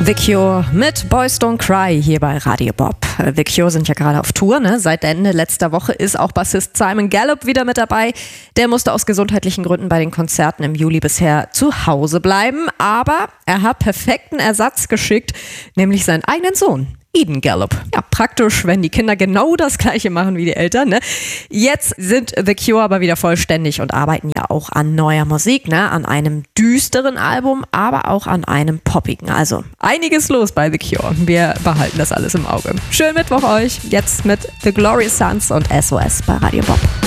The Cure mit Boys Don't Cry hier bei Radio Bob. The Cure sind ja gerade auf Tour, ne? Seit Ende letzter Woche ist auch Bassist Simon Gallup wieder mit dabei. Der musste aus gesundheitlichen Gründen bei den Konzerten im Juli bisher zu Hause bleiben, aber er hat perfekten Ersatz geschickt, nämlich seinen eigenen Sohn. Eden Gallup. Ja, praktisch, wenn die Kinder genau das Gleiche machen wie die Eltern, ne? Jetzt sind The Cure aber wieder vollständig und arbeiten ja auch an neuer Musik, ne? An einem düsteren Album, aber auch an einem poppigen. Also einiges los bei The Cure. Wir behalten das alles im Auge. Schönen Mittwoch euch. Jetzt mit The Glorious Sons und SOS bei Radio Bob.